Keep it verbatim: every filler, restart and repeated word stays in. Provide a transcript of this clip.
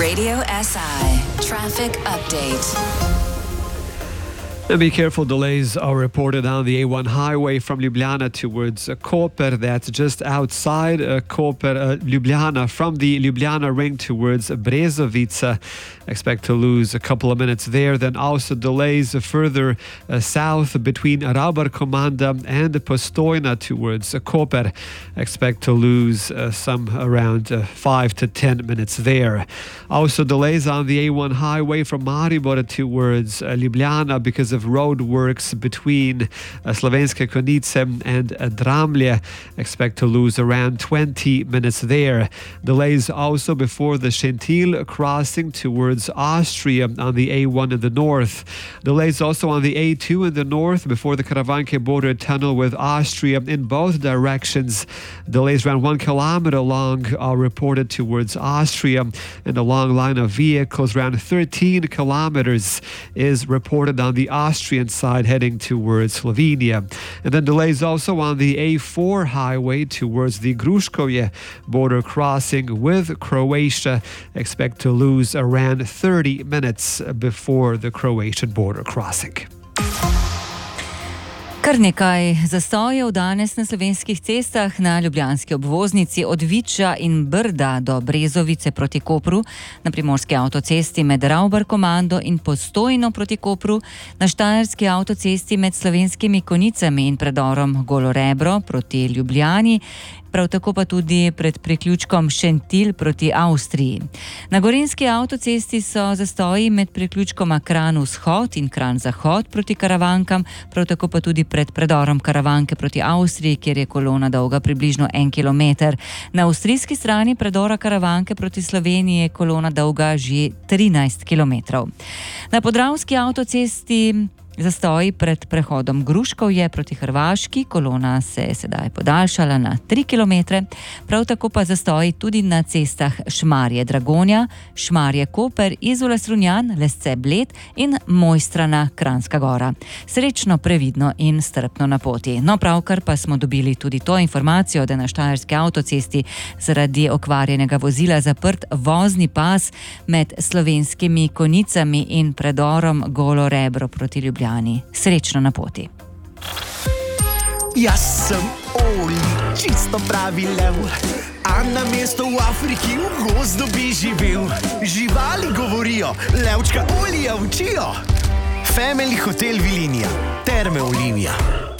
Radio S I Traffic Update. And be careful, delays are reported on the A one highway from Ljubljana towards uh, Koper. That's just outside uh, Koper, uh, Ljubljana. From the Ljubljana ring towards Brezovica. Expect to lose a couple of minutes there. Then also delays further uh, south between Rabar Komanda and Postojna towards uh, Koper. Expect to lose uh, some around uh, five to ten minutes there. Also delays on the A one highway from Maribor towards uh, Ljubljana because of road works between uh, Slovenske Konjice and uh, Dramlje. Expect to lose around twenty minutes there. Delays also before the Šentilj crossing towards Austria on the A one in the north. Delays also on the A two in the north before the Karavanke border tunnel with Austria in both directions. Delays around one kilometer long are reported towards Austria, and a long line of vehicles around thirteen kilometers is reported on the Austrian side heading towards Slovenia. And then delays also on the A four highway towards the Gruškovje border crossing with Croatia. Expect to lose around thirty minutes before the Croatian border crossing. Kar nekaj zastojev danes na slovenskih cestah na ljubljanski obvoznici od Viča in Brda do Brezovice proti Kopru, na primorski avtocesti med Rabar Komando in Postojno proti Kopru, na štajerski avtocesti med Slovenskimi Konjicami in predorom Golo Rebro proti Ljubljani, prav tako pa tudi pred priključkom Šentilj proti Avstriji. Na gorenjski avtocesti so zastoji med priključkoma Kranj vzhod in Kranj zahod proti Karavankam, prav tako pa tudi pred predorom Karavanke proti Avstriji, kjer je kolona dolga približno en kilometer. Na avstrijski strani predora Karavanke proti Sloveniji je kolona dolga že trinajst kilometrov. Na podravski avtocesti zastoji pred prehodom Gruškovje proti Hrvaški, kolona se je sedaj podaljšala na tri kilometre, prav tako pa zastoji tudi na cestah Šmarje-Dragonja, Šmarje-Koper, Izola-Strunjan, Lesce-Bled in Mojstrana Kranjska Gora. Srečno, previdno in strpno na poti. No, pravkar pa smo dobili tudi to informacijo, da je na štajerski avtocesti zaradi okvarjenega vozila zaprt vozni pas med Slovenskimi Konjicami in predorom Golo Rebro proti Ljubljani. Srečno na poti. Jaz sem Oli, čisto pravi lev, a na mesto v Afriki v gozdu bi živel. Živali govorijo, levčka Olija učijo. Family Hotel Vilinija, Terme Olimija.